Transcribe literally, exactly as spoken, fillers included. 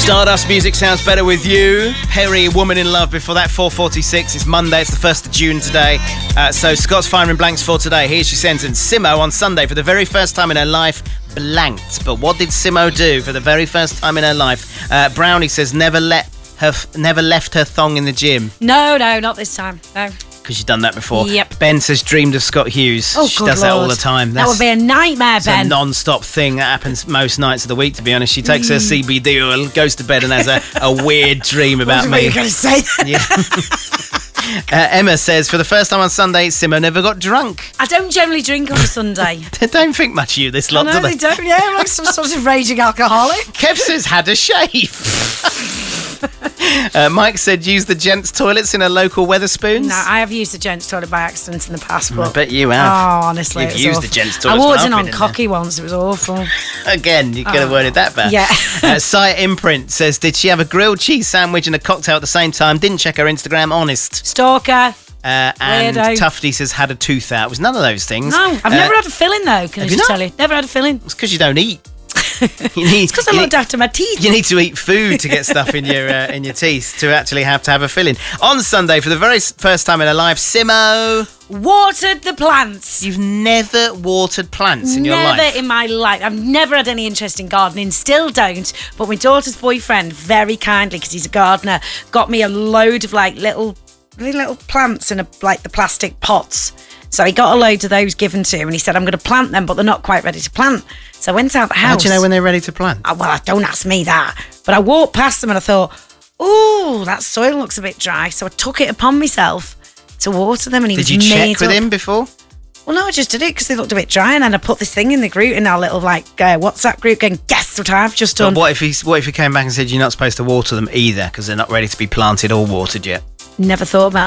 Stardust music sounds better with you. Perry, Woman in Love. Before that, four forty-six. It's Monday. It's the first of June today. Uh, so Scott's firing blanks for today. Here's your sentence. Simo on Sunday for the very first time in her life blanked. But what did Simo do for the very first time in her life? Uh, Brownie says never let her, never left her thong in the gym. No, no, not this time. No. Because you've done that before. Yep. Ben says dreamed of Scott Hughes. Oh, she good does that Lord. all the time. That's, that would be a nightmare, it's Ben. a non-stop thing that happens most nights of the week, to be honest. She takes mm. her C B D oil, goes to bed and has a, a weird dream about what me. What are you going to say? Yeah. uh, Emma says, for the first time on Sunday, Simo never got drunk. I don't generally drink on a Sunday. They don't think much of you, this lot, no, do they? they don't, yeah. I'm like some sort of raging alcoholic. Kev says, had a shave. Uh, Mike said use the gents' toilets in a local Wetherspoons. No, I have used the gents' toilet by accident in the past. But I bet you have. Oh, honestly, You've it was used awful. the gents' toilets. I walked in I've on been cocky in once. It was awful. Again, you could have oh. worded that better. Yeah. uh, Site Imprint says, did she have a grilled cheese sandwich and a cocktail at the same time? Didn't check her Instagram. Honest. Stalker. Uh, and Weirdo. Tufty says had a tooth out. It was none of those things. No, I've uh, never had a filling though. Can I have you just not? tell you? Never had a filling. It's because you don't eat. You need, it's because I you looked need, after my teeth. You need to eat food to get stuff in your uh, in your teeth to actually have to have a filling. On Sunday, for the very first time in her life, Simo watered the plants. You've never watered plants in your life? Never in my life. I've never had any interest in gardening. Still don't. But my daughter's boyfriend, very kindly, because he's a gardener, got me a load of like little little plants in a, like the plastic pots. So he got a load of those given to him and he said, I'm going to plant them, but they're not quite ready to plant. So I went out the house. How do you know when they're ready to plant? Oh, well, don't ask me that. But I walked past them and I thought, ooh, that soil looks a bit dry. So I took it upon myself to water them and he Did was you made check with up. him before? Well, no, I just did it because they looked a bit dry, and then I put this thing in the group, in our little like uh, WhatsApp group, going, guess what I've just done. But what if he what if he came back and said you're not supposed to water them either because they're not ready to be planted or watered yet? Never thought about